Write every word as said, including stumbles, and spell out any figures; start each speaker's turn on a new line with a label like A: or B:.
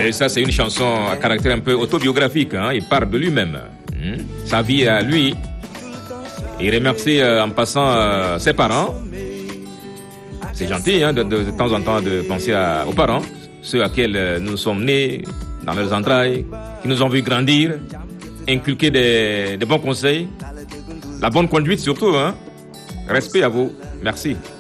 A: Et ça, c'est une chanson à caractère un peu autobiographique. Hein. Il parle de lui-même, hein. Sa vie à lui. Il remercie euh, en passant euh, ses parents. C'est gentil hein, de, de, de temps en temps de penser à, aux parents, ceux à qui euh, nous sommes nés, dans leurs entrailles, qui nous ont vu grandir, inculquer des, des bons conseils, la bonne conduite surtout. Hein. Respect à vous. Merci.